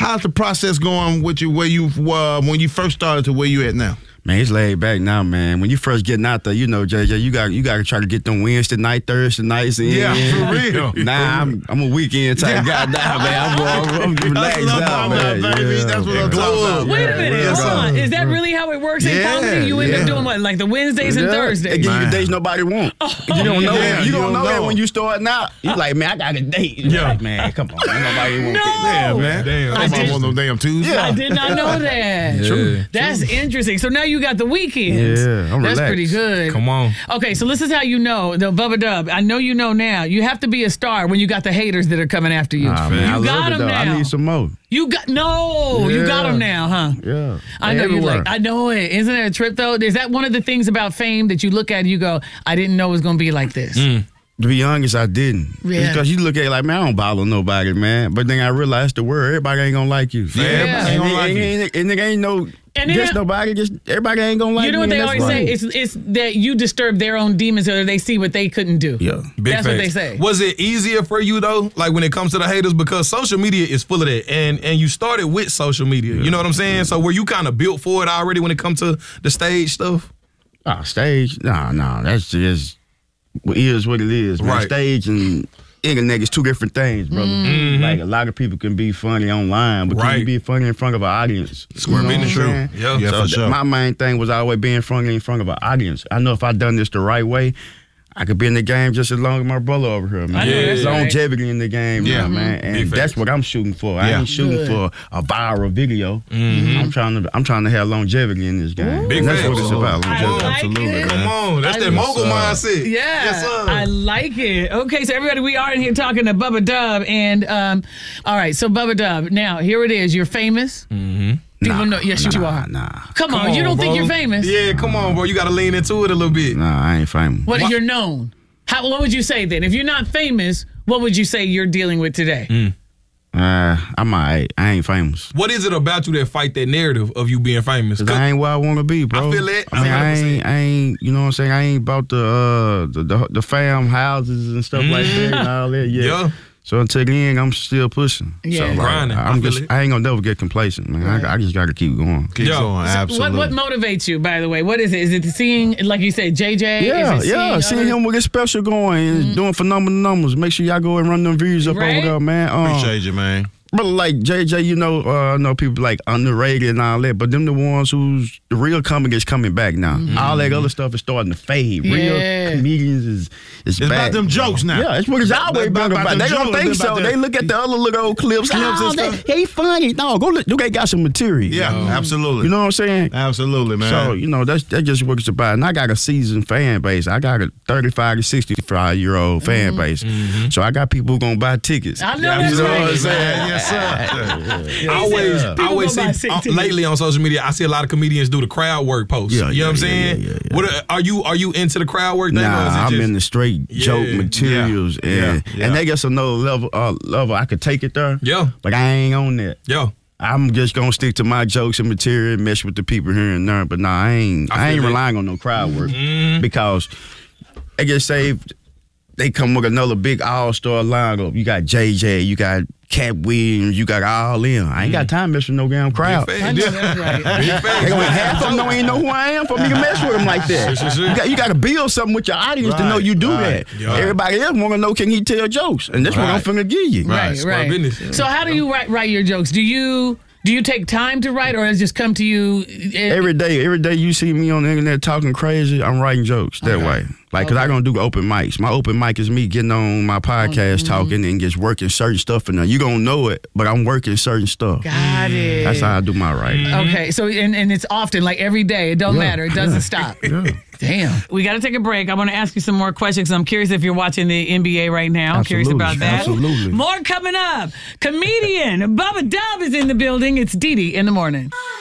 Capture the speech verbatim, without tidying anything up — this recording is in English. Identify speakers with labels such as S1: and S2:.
S1: how's the process going with you? Where you uh, when you first started to where you at now?
S2: Man, it's laid back now, man. When you first getting out there, you know, J J, you got you got to try to get them Wednesday night, Thursday nights in.
S1: Yeah, for real.
S2: Nah, I'm I'm a weekend type guy now, man. I'm, I'm, I'm relaxed out, man.
S1: Baby.
S2: Yeah,
S1: That's what
S2: man.
S1: I'm talking about.
S3: Wait a minute,
S1: Yeah.
S3: hold on. Is that really how it works in
S1: Yeah,
S3: comedy? You end
S1: yeah.
S3: up doing what, like the Wednesdays and
S2: Yeah.
S3: Thursdays?
S2: They give you
S1: Man.
S2: the days nobody want. You don't know.
S1: Yeah,
S2: you,
S1: you
S2: don't
S1: don't
S2: know that
S1: know.
S2: when you starting out. You like, man, I got a date. You
S4: Yeah.
S2: like, man, come on, man, nobody want
S3: No.
S2: that.
S1: Yeah, man.
S4: Damn.
S3: I
S1: I'm
S3: did-
S1: on one of them damn Tuesdays.
S3: I did not know that.
S4: True.
S3: That's interesting. So now you got the weekends.
S2: Yeah, I'm
S3: That's
S2: relaxed.
S3: pretty good.
S4: Come on.
S3: Okay, so this is how you know, the Bubba Dub. I know you know now. You have to be a star when you got the haters that are coming after you.
S2: Nah, man, I
S3: you
S2: love
S3: got
S2: it,
S3: them
S2: though.
S3: now.
S2: I need some more.
S3: You got no. You got
S2: Yeah.
S3: them now, huh?
S2: Yeah.
S3: I know you
S2: Everywhere.
S3: like. I know it. Isn't it a trip though? Is that one of the things about fame that you look at and you go, I didn't know it was gonna be like this?
S2: To be honest, I didn't.
S3: Yeah.
S2: Because you look at it like, man, I don't bother nobody, man. But then I realized the word, everybody ain't gonna like you.
S3: Yeah.
S2: And,
S1: Ain't gonna
S2: it-
S1: like
S2: and,
S1: you.
S2: it- and it ain't no,
S3: And it
S2: just
S3: ain't-
S2: nobody, just everybody ain't gonna like
S3: You know
S2: me.
S3: what they
S2: and
S3: always
S2: that's
S3: say?
S2: right.
S3: It's it's that you disturb their own demons or they see what they couldn't do.
S2: Yeah.
S4: Big
S3: That's what
S4: facts.
S3: they say.
S4: Was it easier for you though, like when it comes to the haters, because social media is full of that, and and you started with social media. You know what I'm saying? So were you kind of built for it already when it comes to the stage stuff?
S2: Oh, stage? Nah, nah. That's just what is what it is. Man.
S4: Right.
S2: Stage and internet is two different things, brother.
S3: Mm-hmm.
S2: Like a lot of people can be funny online, but can
S4: Right.
S2: you be funny in front of an audience?
S4: Square
S2: You know
S4: business,
S2: what I'm
S4: true.
S2: saying?
S4: Yeah.
S1: Yeah,
S2: So
S1: for
S2: th-
S1: sure.
S2: my main thing was always being funny in front of an audience. I know if I done this the right way, I could be in the game just as long as my brother over here, man.
S3: I know
S4: Yeah.
S3: that's right.
S2: Longevity in the game,
S1: Yeah.
S2: yeah, man.
S4: Big
S2: And that's
S4: facts.
S2: what I'm shooting for. I
S1: Yeah.
S2: ain't shooting
S3: Good.
S2: for a viral video. I'm trying to I'm trying to have longevity in this game.
S4: Big
S2: And that's
S4: facts.
S2: what it's about.
S3: I
S2: Longevity.
S3: like
S1: Absolutely,
S3: it.
S1: man.
S4: Come on, that's
S3: I-
S4: that mogul
S1: Yes,
S4: mindset.
S3: Yeah,
S4: Yes, sir.
S3: I like it. Okay, so everybody, we are in here talking to Bubba Dub, and um, all right, so Bubba Dub. Now here it is. You're famous. Mm-hmm. People know. Yes, you
S2: Nah,
S3: are.
S2: nah.
S3: Come, on,
S4: Come
S3: you don't think
S4: bro.
S3: you're famous?
S4: Yeah, come on, bro. You got to lean into it a little bit.
S2: Nah, I ain't famous.
S3: What
S4: What-
S3: you're known? How? What would you say then? If you're not famous, what would you say you're dealing with today?
S4: Mm.
S2: Uh, I'm alright. I ain't famous.
S4: What is it about you that fight that narrative of you being famous?
S2: Cause I ain't where I want to be, bro.
S4: I feel it.
S2: I mean, I
S4: one hundred percent.
S2: ain't, I ain't, you know what I'm saying? I ain't about the, uh, the, the, the fam houses and stuff like that and all that. Yeah.
S4: Yeah.
S2: So until then, I'm still pushing.
S3: Yeah.
S2: So, like,
S4: Grinding. I
S2: I'm
S4: feel
S2: just,
S4: it.
S2: I ain't gonna never get complacent, man. I, I just gotta keep going.
S1: Keep
S4: Yo.
S1: going.
S4: So
S1: Absolutely.
S3: What What motivates you? By the way, what is it? Is it seeing, like you said, J J?
S2: Yeah,
S3: is it
S2: yeah. Seeing
S3: others?
S2: him with his special going and doing phenomenal numbers. Make sure y'all go and run them views up
S3: Right?
S2: over there, man. Um,
S1: Appreciate you, man.
S2: Brother, like J J, you know, uh, I know people like underrated and all that, but them the ones who's the real comic is coming back now. All that other stuff is starting to fade.
S3: Yeah.
S2: Real comedians is is
S1: It's
S2: back.
S1: about them jokes now.
S2: Yeah, it's what it's always
S1: About-
S2: been
S1: about
S2: about.
S1: them
S2: They don't
S1: jokes,
S2: think
S1: it's
S2: so.
S1: about
S2: They
S1: them-
S2: look at the other little old clips.
S1: Clips and
S2: oh,
S1: stuff.
S2: they, he funny. No, go look. They got some material.
S1: Yeah, absolutely.
S2: You know what I'm saying?
S1: Absolutely, man.
S2: So, you know, that's that just what it's about. And I got a seasoned fan base. I got a thirty-five to sixty-five year old fan base. So I got people who gonna buy tickets.
S3: I know
S1: you
S3: that's
S1: know what I'm
S3: right.
S1: saying? Yes, sir.
S4: I always, I
S3: People
S4: always
S3: go buy
S4: see
S3: sick
S4: uh,
S3: tickets.
S4: lately on social media. I see a lot of comedians do the crowd work posts.
S2: Yeah,
S4: you know
S2: yeah,
S4: what I'm
S2: yeah,
S4: saying?
S2: yeah, yeah, yeah.
S4: What are, are you? Are you into the crowd work thing? or is
S2: Nah,
S4: it
S2: I'm
S4: just,
S2: in the straight
S4: Yeah,
S2: joke materials,
S1: yeah,
S2: and
S1: yeah, yeah.
S2: and they get some another level. Uh, level I could take it there.
S4: Yeah,
S2: but I ain't on that.
S4: yeah.
S2: I'm just gonna stick to my jokes and material, and mess with the people here and there. But nah, I ain't.
S4: I
S2: I,
S4: feel
S2: ain't
S4: that.
S2: relying on no crowd work
S4: Mhm.
S2: because they get saved. They come with another big all star lineup. You got J J, you got Cat Williams, you got all in. I ain't got time to mess with no damn crowd.
S4: Big
S3: I
S4: facts.
S3: know that's right.
S4: Big facts.
S2: They gonna half of them don't even know who I am for me to mess with them like that.
S4: Sure, sure, sure.
S2: You got, you got to build something with your audience to
S1: Right,
S2: know you do
S1: right,
S2: that.
S4: yeah.
S2: Everybody else want to know, can he tell jokes? And that's what I'm
S1: Right.
S2: finna give you.
S3: Right,
S4: Square
S3: right.
S4: business.
S3: So how do you write write your jokes? Do you do you take time to write, or does it just come to you? eh,
S2: Every day, every day you see me on the internet talking crazy, I'm writing jokes that way. Like, cause I don't do open mics. My open mic is me getting on my podcast talking and just working certain stuff. And you gonna know it, but I'm working certain stuff.
S3: Got it.
S2: That's how I do my writing.
S3: Okay, so and, and it's often like every day. It don't
S2: Yeah,
S3: matter. It doesn't
S2: yeah,
S3: stop.
S2: yeah.
S3: Damn. We got to take a break. I want to ask you some more questions. I'm curious if you're watching the N B A right now. I'm curious
S2: Absolutely,
S3: about that.
S2: absolutely.
S3: More coming up. Comedian Bubba Dub is in the building. It's Dee Dee in the morning.